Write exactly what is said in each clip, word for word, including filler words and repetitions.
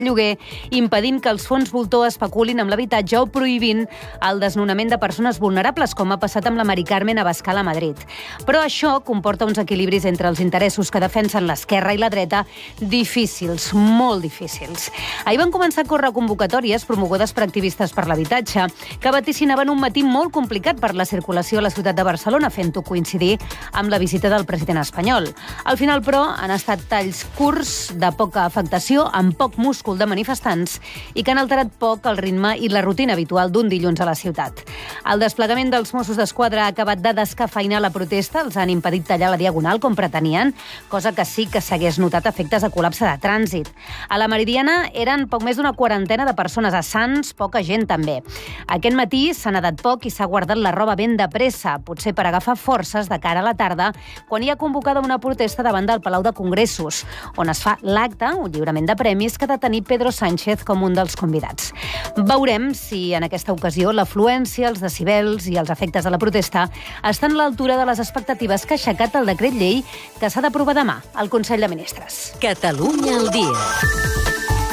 lloguer, impedint que els fons voltor especulin amb l'habitatge o prohibint el desnonament de persones vulnerables, com ha passat amb la Mari Carmen Abascal a Madrid. Però això comporta uns equilibris entre els interessos que defensen l'esquerra i la dreta difícils, molt difícils. Ahir van començar a córrer convocatòries promogudes per activistes per l'habitatge que vaticinaven un matí molt complicat per la circulació a la ciutat de Barcelona, fent-ho coincidir amb la visita del president espanyol. Al final, però, han estat talls curts, de poca afectació, amb poc múscul de manifestants i que han alterat poc el ritme i la rutina habitual d'un dilluns a la ciutat. El desplegament dels Mossos d'Esquadra ha acabat de descafeïnar la protesta, els han impedit tallar la diagonal com pretenien, cosa que sí que s'hagués notat efectes de col·lapse de trànsit. A la Meridiana eren poc més d'una quarantena de persones, a Sants poca gent també. Aquest matí s'ha nedat poc i s'ha guardat la roba ben de pressa, potser per agafar forces de cara a la tarda, quan hi ha convocada una protesta davant del Palau de Congressos, on es fa l'acte, un lliurament de premis, que ha de tenir Pedro Sánchez com un dels convidats. Veurem si en aquesta ocasió l'afluència, els decibels i els efectes de la protesta estan a l'altura de les expectatives que ha aixecat el decret llei que s'ha d'aprovar demà al Consell de Ministres. Catalunya al dia.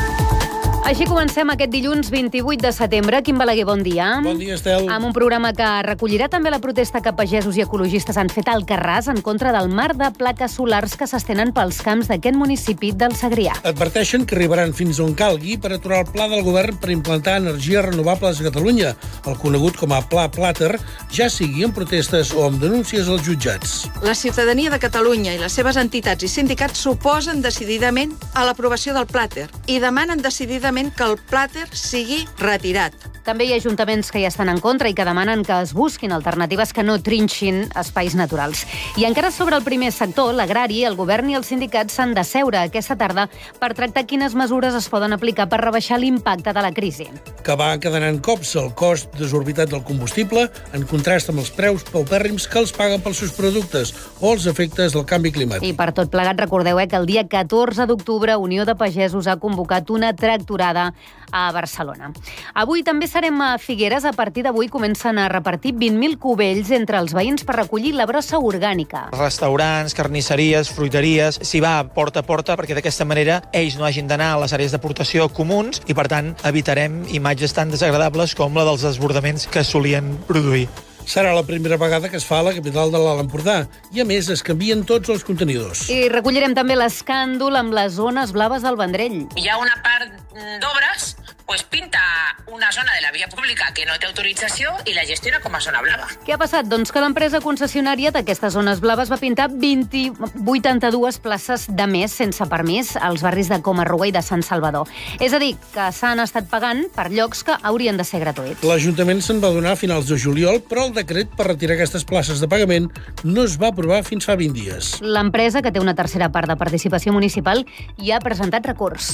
Així comencem aquest dilluns vint-i-vuit de setembre. Quim Balaguer, bon dia. Bon dia, Estel. Amb un programa que recollirà també la protesta que pagesos i ecologistes han fet al Carràs en contra del mar de plaques solars que s'estenen pels camps d'aquest municipi del Segrià. Adverteixen que arribaran fins on calgui per aturar el pla del govern per implantar energies renovables a Catalunya, el conegut com a Pla Plater, ja sigui amb protestes o amb denúncies als jutjats. La ciutadania de Catalunya i les seves entitats i sindicats s'oposen decididament a l'aprovació del Plater i demanen decididament que el Plater sigui retirat. També hi ha ajuntaments que hi estan en contra i que demanen que es busquin alternatives que no trinxin espais naturals. I encara sobre el primer sector, l'agrari, el govern i els sindicats s'han de seure aquesta tarda per tractar quines mesures es poden aplicar per rebaixar l'impacte de la crisi. Que va quedant cops el cost desorbitat del combustible en contrast amb els preus paupèrrims que els paguen pels seus productes o els efectes del canvi climàtic. I per tot plegat, recordeu eh, que el dia catorze d'octubre Unió de Pagesos ha convocat una tractorada a Barcelona. Avui també serem a Figueres. A partir d'avui comencen a repartir vint mil cubells entre els veïns per recollir la brossa orgànica. Restaurants, carnisseries, fruiteries, s'hi va porta a porta perquè d'aquesta manera ells no hagin d'anar a les àrees d'aportació comuns i, per tant, evitarem imatges tan desagradables com la dels desbordaments que es solien produir. Serà la primera vegada que es fa a la capital de l'Alt Empordà i, a més, es canvien tots els contenidors. I recollirem també l'escàndol amb les zones blaves del Vendrell. Hi ha una part d'obres, pues pinta una zona de la via pública que no té autorització i la gestiona com a zona blava. Què ha passat? Doncs que l'empresa concessionària d'aquestes zones blaves va pintar vint, vuitanta-dues places de més sense permís als barris de Coma-Ruga i de Sant Salvador. És a dir, que s'han estat pagant per llocs que haurien de ser gratuïts. L'Ajuntament se'n va donar a finals de juliol, però el decret per retirar aquestes places de pagament no es va aprovar fins fa vint dies. L'empresa, que té una tercera part de participació municipal, hi ha presentat recurs.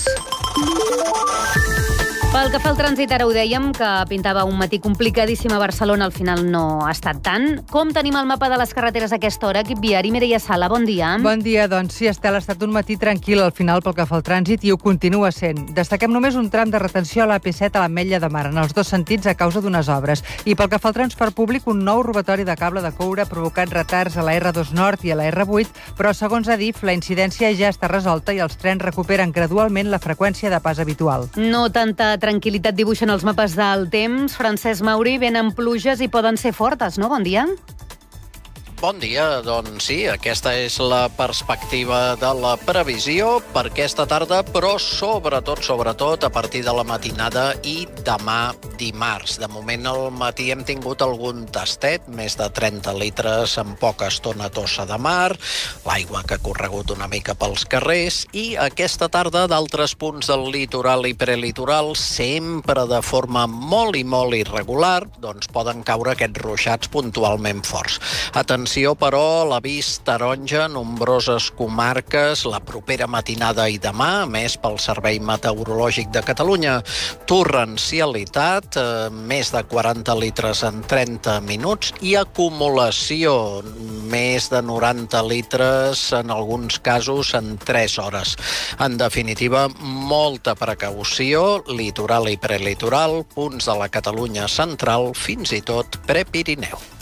Pel que fa al trànsit, ara ho dèiem, que pintava un matí complicadíssim a Barcelona, al final no ha estat tant. Com tenim el mapa de les carreteres a aquesta hora? Equip viari, Mireia Sala, bon dia. Bon dia, doncs sí, Estel, ha estat un matí tranquil al final pel que fa al trànsit i ho continua sent. Destaquem només un tram de retenció a l'A P set a l'Ametlla de Mar, en els dos sentits a causa d'unes obres. I pel que fa al transport públic, un nou robatori de cable de coure ha provocat retards a la erre dos Nord i a la erre vuit, però segons Adif, la incidència ja està resolta i els trens recuperen gradualment la freqüència de pas habitual. No tanta tranquil·litat dibuixen els mapes del temps. Francesc Mauri, venen pluges i poden ser fortes, no? Bon dia. Bon dia, doncs sí, aquesta és la perspectiva de la previsió per aquesta tarda, però sobretot, sobretot, a partir de la matinada i demà dimarts. De moment al matí hem tingut algun tastet, més de trenta litres en poca estona a Tossa de Mar, l'aigua que ha corregut una mica pels carrers, i aquesta tarda d'altres punts del litoral i prelitoral, sempre de forma molt i molt irregular, doncs poden caure aquests ruixats puntualment forts. Atenció, però, l'avís taronja, nombroses comarques, la propera matinada i demà, a més pel Servei Meteorològic de Catalunya. Torrencialitat, eh, més de quaranta litres en trenta minuts, i acumulació, més de noranta litres, en alguns casos, en tres hores. En definitiva, molta precaució, litoral i prelitoral, punts de la Catalunya central, fins i tot prepirineu.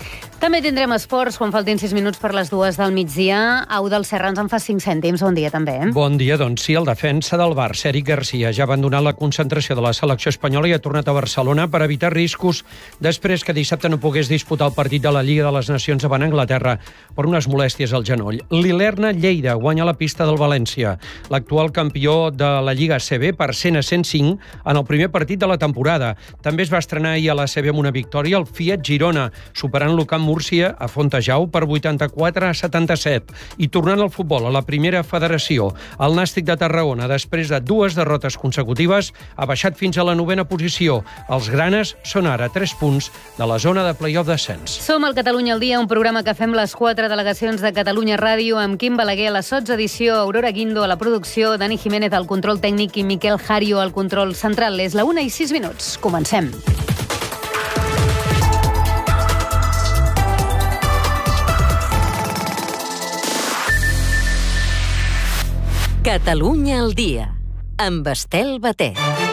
També tindrem esports quan faltin sis minuts per les dues del migdia. Au dels Serrans en fa cinc cèntims. Bon dia, també. Bon dia, doncs sí, el defensa del Barça, Eric Garcia, ja ha abandonat la concentració de la selecció espanyola i ha tornat a Barcelona per evitar riscos després que dissabte no pogués disputar el partit de la Lliga de les Nacions davant Anglaterra per unes molèsties al genoll. L'Ilerna Lleida guanya la pista del València, l'actual campió de la Lliga A C B per cent a cent cinc en el primer partit de la temporada. També es va estrenar ahir a l'A C B amb una victòria el Fiat Girona, superant l'Ucamp Múrcia a Fontejau per vuitanta-quatre a setanta-set. I tornant al futbol, a la primera federació, el Nàstic de Tarragona, després de dues derrotes consecutives, ha baixat fins a la novena posició. Els granes són ara tres punts de la zona de play-off d'ascens. Som al Catalunya al dia, un programa que fem les quatre delegacions de Catalunya Ràdio, amb Quim Balaguer a la sotsedició, Aurora Guindo a la producció, Dani Jiménez al control tècnic i Miquel Jario al control central. És la una i sis minuts. Comencem. Catalunya al dia, amb Estel Batet.